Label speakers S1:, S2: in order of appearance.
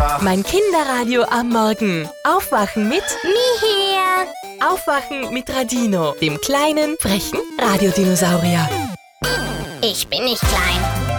S1: wach.
S2: Mein Kinderradio am Morgen. Aufwachen mit
S3: Mihir.
S2: Aufwachen mit Radino, dem kleinen, frechen Radiodinosaurier.
S3: Ich bin nicht klein.